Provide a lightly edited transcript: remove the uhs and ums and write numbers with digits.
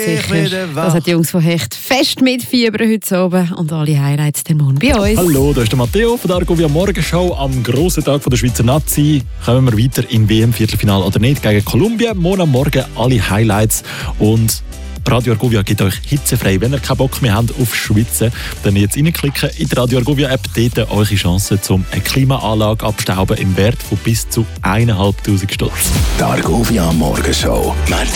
sicher. Das hat die Jungs von Hecht fest mitfiebern heute oben und alle Highlights der Morgen bei uns. Hallo, da ist der Matteo von der Argovia Morgenshow. Am grossen Tag der Schweizer Nazi kommen wir weiter in WM-Viertelfinale oder nicht gegen Kolumbien. Morgen am Morgen alle Highlights und Radio Argovia gibt euch hitzefrei. Wenn ihr keinen Bock mehr habt auf Schwitzen, dann jetzt reinklicken in die Radio Argovia App. Dort eure Chance, um eine Klimaanlage abstauben im Wert von bis zu 1'500 Stutz. Die Argovia Morgenshow.